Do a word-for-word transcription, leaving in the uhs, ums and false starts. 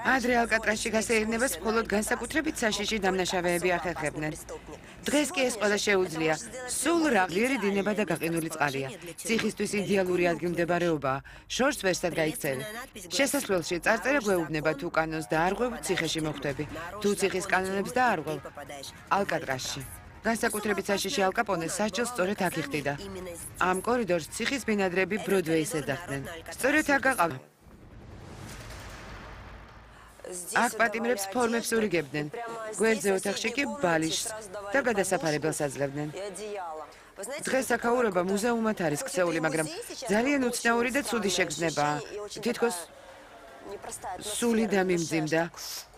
ადრე ალკატრასში გასეირნებას მხოლოდ განსაკუთრებით საშიში დამნაშავეები ახერხებდნენ. დღეს კი ეს ყველა შეუძლია. სულ რა ღიერი დინება და გაყინული წყალია. ციხისთვის იდეალური ადგილმდებარეობაა. შორს ვერსად გაიქცევი. შესასვლელში წარწერა გვეუბნება თუ კანონს დაარღვევ, ციხეში მოხვდები. თუ ციხის კანონებს დაარღვევ, ალკატრასში. განსაკუთრებით საშიში ალკაპონეს სასჯელს სწორედ აქ იხდიდა. ამ კორიდორს ციხის ბინადრები ბროდვეის ეძახდნენ. სწორედ აქ გაყავ. აქ პატიმრებს ფორმებს ურიგებდნენ. გვერდზე ოთახში კი ბალიშს და გადასაფარებელს აძლევდნენ. დღეს აქაურობა მუზეუმად არის ქცეული, მაგრამ ძალიან უცნაური და ცუდი შეგრძნებაა. თითქოს სული დამიმძიმდა.